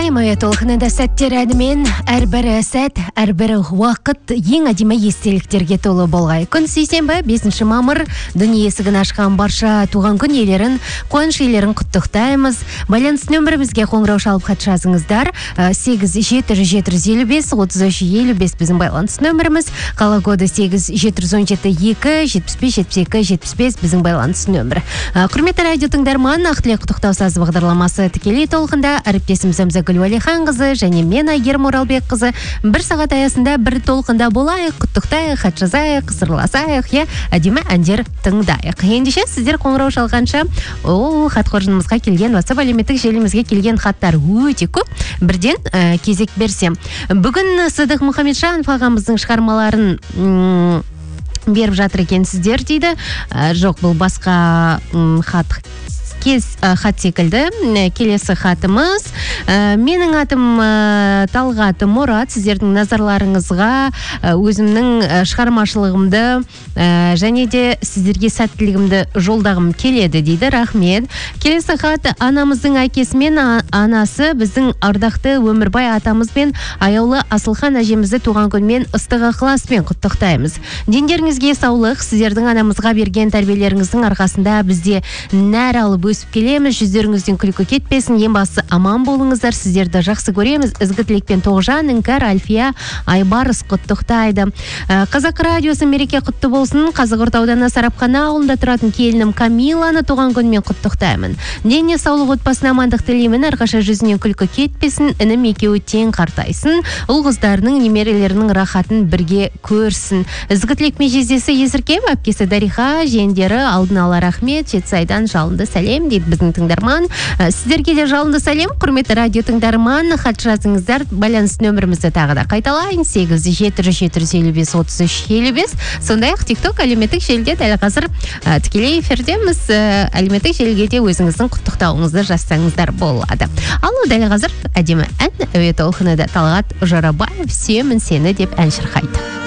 Құттықтаймын толқынында сәттер әнімен әрбір сәт, әрбір уақыт ең әдемі естеліктерге толы болғай. Күн сейсенбі 5 мамыр дүние есігін ашқан барша туған күн иелерін, қуаныш иелерін құттықтаймыз. Байланыс нөмірімізге қоңырау шалып хат жазыңыздар. 8-755-33-55 біздің байланыс нөміріміз. Қала коды 8-717-2-75-72-75 біздің байланыс нөмірі. Құрметті радио тыңдарман, Ақтілек құттықтау сазы бағдарламасы тікелей толқында әріптесім Зәмзагүл Уәлихан қызы және мен Айгерім Оралбек қызы бір сағат аясында бір толқында болайық, құттықтайық, хат жазайық, сырласайық, әдемі әндер тыңдайық. Ендеше сіздер қоңырау шалғанша хат қоржынымызға келген, WhatsApp әлеуметтік желімізге келген хаттар өте көп. Бірден кезек берсем. Бүгін Сыдық Мұхамеджанов ағамыздың шығармаларын беріп жатыр екенсіздер дейді. Жоқ, бұл басқа хат секілді. Келесі хатымыз. Менің атым Талғат Мұрат. Сіздердің назарларыңызға өзімнің шығармашылығымды және де сіздерге сәттілігімді жолдағым келеді дейді. Рахмет. Келесі хат: анамыздың әкесі мен анасы біздің ардақты Өмірбай атамыз бен аяулы Асылхан әжемізді туған күнмен ыстық ықыласпен құттықтаймыз. Дендеріңізге саулық. Сіздердің анамызға берген тәрбиелеріңіздің арқасында бізде нәр алып өсіп келеміз. Жүздеріңізден күлкі кетпесін. Ең бастысы аман болыңыздар. Сіздерді жақсы көреміз. Ізгі тілекпен Тоғжан, Іңкәр, Альфия, Айбарыс құттықтайды. Қазақ радиосы мереке құтты болсын. Қазығұрт ауданы Сарапхана ауылында тұратын келінім Камиланы туған күнмен құттықтаймын. Дене саулық, отбасына амандық тілеймін. Әрқаша жүзінен күлкі кетпесін. Інім екеуі тең қартайсын. Ұл қыздарының, немерелерінің рахатын бірге көрсін. Ізгі тілекпен жездесі Есіркем, әпкесі Дариха, жиендері алдын ала рахмет. Жетісайдан жалынды сәлем дейді біздің тыңдарман. Сіздерге де жалынды сәлем, құрметті радио тыңдарман. Хат жазыңыздар. Байланыс нөмірімізді тағы да қайталайын: 8-755-33-55. Сондай-ақ TikTok әлеуметтік желіде дәл қазір тікелей эфирдеміз. Әлеуметтік желіге де өзіңіздің құттықтауыңызды жазсаңыздар болады. Ал дәл қазір әдемі ән әуе толқынында Талғат Жорабаев «Сүйемін сені» деп ән шырқайды.